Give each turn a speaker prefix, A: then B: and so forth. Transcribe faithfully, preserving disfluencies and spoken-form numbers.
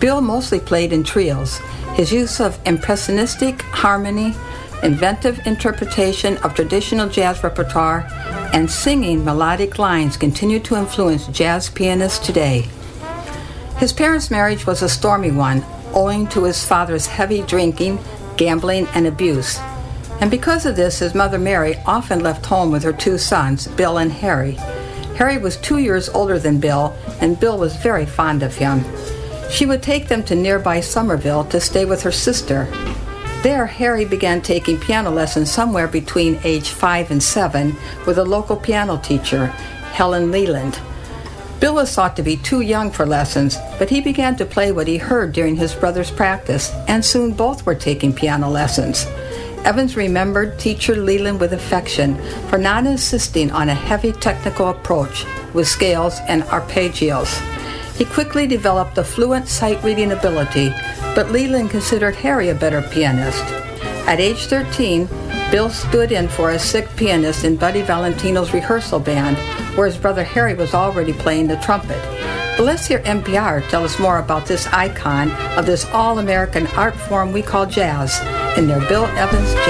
A: Bill mostly played in trios. His use of impressionistic harmony, inventive interpretation of traditional jazz repertoire, and singing melodic lines continue to influence jazz pianists today. His parents' marriage was a stormy one, owing to his father's heavy drinking, gambling, and abuse. And because of this, his mother Mary often left home with her two sons, Bill and Harry. Harry was two years older than Bill, and Bill was very fond of him. She would take them to nearby Somerville to stay with her sister. There, Harry began taking piano lessons somewhere between age five and seven with a local piano teacher, Helen Leland. Bill was thought to be too young for lessons, but he began to play what he heard during his brother's practice, and soon both were taking piano lessons. Evans remembered teacher Leland with affection for not insisting on a heavy technical approach with scales and arpeggios. He quickly developed a fluent sight-reading ability, but Leland considered Harry a better pianist. At age thirteen, Bill stood in for a sick pianist in Buddy Valentino's rehearsal band, where his brother Harry was already playing the trumpet. But let's hear N P R tell us more about this icon of this all-American art form we call jazz in their Bill Evans Jazz.